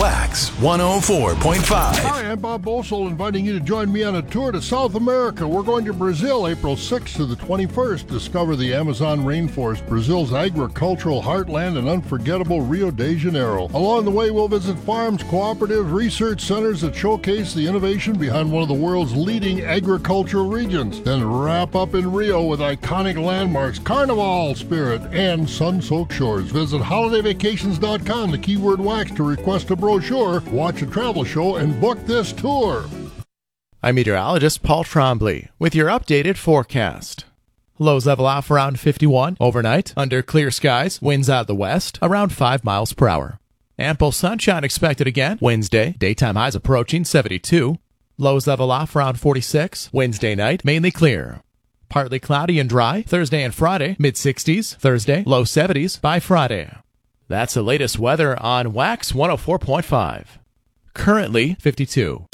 Wax 104.5. Hi, I'm Bob Boesel, inviting you to join me on a tour to South America. We're going to Brazil April 6th to the 21st. Discover the Amazon rainforest, Brazil's agricultural heartland, and unforgettable Rio de Janeiro. Along the way, we'll visit farms, cooperatives, research centers that showcase the innovation behind one of the world's leading agricultural regions. Then wrap up in Rio with iconic landmarks, carnival spirit, and sun-soaked shores. Visit holidayvacations.com, the keyword wax, to request a brochure, watch a travel show, and book this tour. I'm meteorologist Paul Trombley with your updated forecast. Lows level off around 51 overnight, under clear skies, winds out of the west, around 5 miles per hour. Ample sunshine expected again Wednesday, daytime highs approaching 72. Lows level off around 46, Wednesday night, mainly clear. Partly cloudy and dry Thursday and Friday, mid-60s, Thursday, low 70s by Friday. That's the latest weather on Wax 104.5. Currently 52.